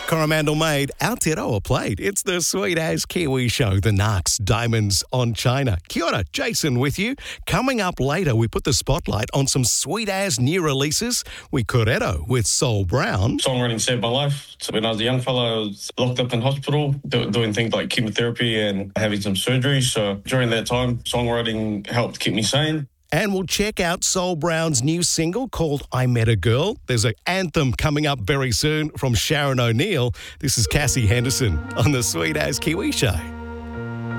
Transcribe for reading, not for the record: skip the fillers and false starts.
Coromandel made Aotearoa played. It's the Sweet As Kiwi Show, the Narcs Diamonds on China. Kia ora, Jason with you. Coming up later, we put the spotlight on some sweet as new releases. We Corretto with Sol Brown. Songwriting saved my life. So when I was a young fella, I was locked up in hospital doing things like chemotherapy and having some surgery. So during that time, songwriting helped keep me sane. And we'll check out Sol Brown's new single called I Met a Girl. There's an anthem coming up very soon from Sharon O'Neill. This is Cassie Henderson on the Sweet As Kiwi Show.